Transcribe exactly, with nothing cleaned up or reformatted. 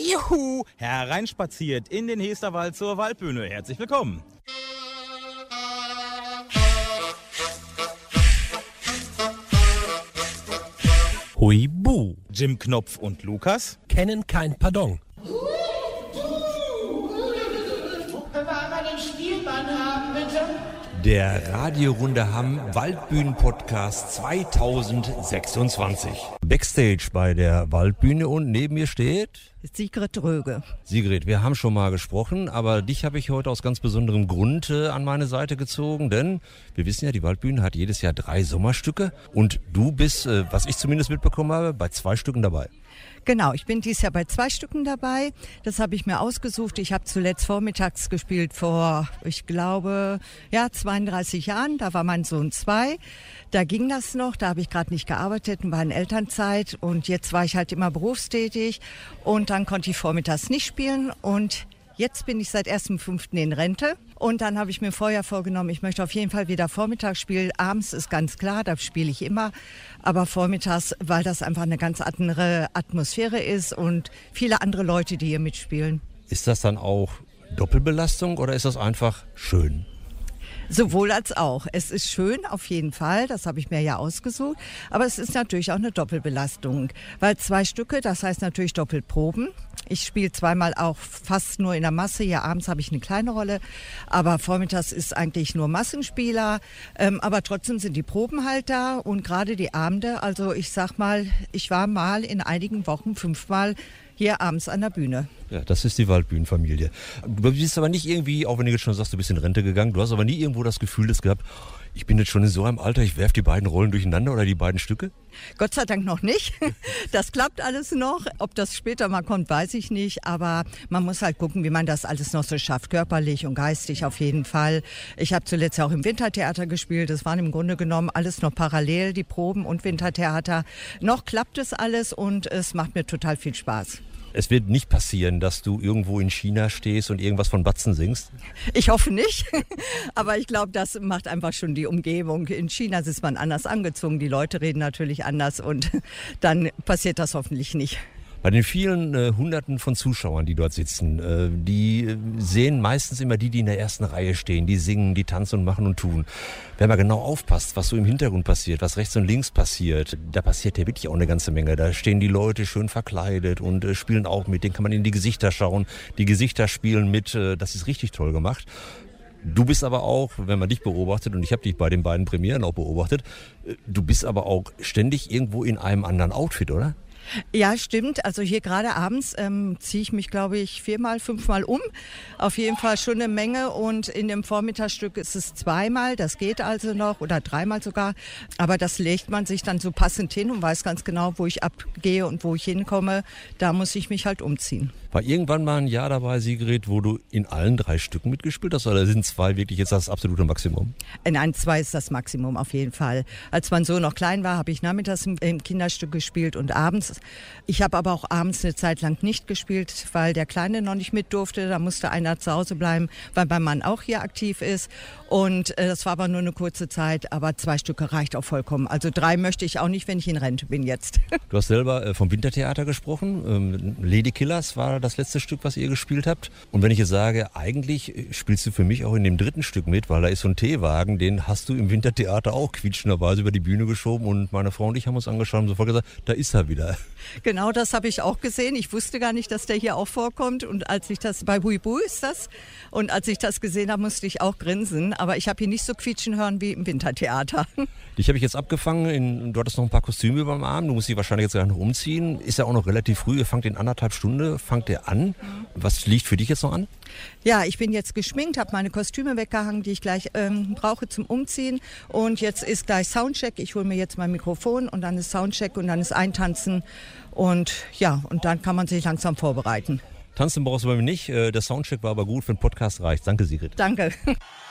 Juhu, hereinspaziert in den Hesterwald zur Waldbühne. Herzlich willkommen. Huibu. Jim Knopf und Lukas kennen kein Pardon. Können wir einmal den Spielmann haben, bitte? Der Radiorunde Hamm Waldbühnen-Podcast zweitausendsechsundzwanzig. Backstage bei der Waldbühne und neben mir steht Sigrid Röge. Sigrid, wir haben schon mal gesprochen, aber dich habe ich heute aus ganz besonderem Grund äh, an meine Seite gezogen, denn wir wissen ja, die Waldbühne hat jedes Jahr drei Sommerstücke und du bist, äh, was ich zumindest mitbekommen habe, bei zwei Stücken dabei. Genau, ich bin dieses Jahr bei zwei Stücken dabei. Das habe ich mir ausgesucht. Ich habe zuletzt vormittags gespielt vor, ich glaube, ja, zweiunddreißig Jahren. Da war mein Sohn zwei. Da ging das noch. Da habe ich gerade nicht gearbeitet und war in Elternzeit. Und jetzt war ich halt immer berufstätig. Und dann konnte ich vormittags nicht spielen. Und jetzt bin ich seit ersten fünften in Rente. Und dann habe ich mir vorher vorgenommen, ich möchte auf jeden Fall wieder vormittags spielen. Abends ist ganz klar, da spiele ich immer. Aber vormittags, weil das einfach eine ganz andere Atmosphäre ist und viele andere Leute, die hier mitspielen. Ist das dann auch Doppelbelastung oder ist das einfach schön? Sowohl als auch. Es ist schön, auf jeden Fall, das habe ich mir ja ausgesucht, aber es ist natürlich auch eine Doppelbelastung, weil zwei Stücke, das heißt natürlich Doppelproben. Ich spiele zweimal auch fast nur in der Masse, hier abends habe ich eine kleine Rolle, aber vormittags ist eigentlich nur Massenspieler, ähm, aber trotzdem sind die Proben halt da und gerade die Abende, also ich sag mal, ich war mal in einigen Wochen fünfmal hier abends an der Bühne. Ja, das ist die Waldbühnenfamilie. Du bist aber nicht irgendwie, auch wenn du jetzt schon sagst, du bist in Rente gegangen, du hast aber nie irgendwo das Gefühl das gehabt, ich bin jetzt schon in so einem Alter, ich werfe die beiden Rollen durcheinander oder die beiden Stücke? Gott sei Dank noch nicht. Das klappt alles noch. Ob das später mal kommt, weiß ich nicht. Aber man muss halt gucken, wie man das alles noch so schafft, körperlich und geistig auf jeden Fall. Ich habe zuletzt auch im Wintertheater gespielt. Das waren im Grunde genommen alles noch parallel, die Proben und Wintertheater. Noch klappt es alles und es macht mir total viel Spaß. Es wird nicht passieren, dass du irgendwo in China stehst und irgendwas von Batzen singst? Ich hoffe nicht, aber ich glaube, das macht einfach schon die Umgebung. In China ist man anders angezogen, die Leute reden natürlich anders und dann passiert das hoffentlich nicht. Bei den vielen äh, Hunderten von Zuschauern, die dort sitzen, äh, die äh, sehen meistens immer die, die in der ersten Reihe stehen, die singen, die tanzen und machen und tun. Wenn man genau aufpasst, was so im Hintergrund passiert, was rechts und links passiert, da passiert ja wirklich auch eine ganze Menge. Da stehen die Leute schön verkleidet und äh, spielen auch mit, denen kann man in die Gesichter schauen. Die Gesichter spielen mit, äh, das ist richtig toll gemacht. Du bist aber auch, wenn man dich beobachtet, und ich habe dich bei den beiden Premieren auch beobachtet, äh, du bist aber auch ständig irgendwo in einem anderen Outfit, oder? Ja, stimmt. Also hier gerade abends ähm, ziehe ich mich, glaube ich, viermal, fünfmal um. Auf jeden Fall schon eine Menge. Und in dem Vormittagsstück ist es zweimal. Das geht also noch oder dreimal sogar. Aber das legt man sich dann so passend hin und weiß ganz genau, wo ich abgehe und wo ich hinkomme. Da muss ich mich halt umziehen. War irgendwann mal ein Jahr dabei, Sigrid, wo du in allen drei Stücken mitgespielt hast? Oder sind zwei wirklich jetzt das absolute Maximum? Nein, zwei ist das Maximum auf jeden Fall. Als mein Sohn noch klein war, habe ich nachmittags im Kinderstück gespielt und abends. Ich habe aber auch abends eine Zeit lang nicht gespielt, weil der Kleine noch nicht mit durfte. Da musste einer zu Hause bleiben, weil mein Mann auch hier aktiv ist. Und äh, das war aber nur eine kurze Zeit, aber zwei Stücke reicht auch vollkommen. Also drei möchte ich auch nicht, wenn ich in Rente bin jetzt. Du hast selber äh, vom Wintertheater gesprochen. Ähm, Lady Killers war das letzte Stück, was ihr gespielt habt. Und wenn ich jetzt sage, eigentlich spielst du für mich auch in dem dritten Stück mit, weil da ist so ein Teewagen, den hast du im Wintertheater auch quietschenderweise über die Bühne geschoben. Und meine Frau und ich haben uns angeschaut und sofort gesagt, da ist er wieder. Genau, das habe ich auch gesehen. Ich wusste gar nicht, dass der hier auch vorkommt. Und als ich das, bei Huibu ist das, und als ich das gesehen habe, musste ich auch grinsen. Aber ich habe hier nicht so quietschen hören wie im Wintertheater. Dich habe ich jetzt abgefangen. In, du hattest noch ein paar Kostüme beim Arm. Du musst dich wahrscheinlich jetzt gleich noch umziehen. Ist ja auch noch relativ früh. Ihr fangt in anderthalb Stunden, fangt ihr an. Was liegt für dich jetzt noch an? Ja, ich bin jetzt geschminkt, habe meine Kostüme weggehangen, die ich gleich ähm, brauche zum Umziehen. Und jetzt ist gleich Soundcheck. Ich hole mir jetzt mein Mikrofon und dann ist Soundcheck und dann ist Eintanzen. Und ja, und dann kann man sich langsam vorbereiten. Tanzen brauchst du bei mir nicht. Der Soundcheck war aber gut, für den Podcast reicht. Danke, Sigrid. Danke.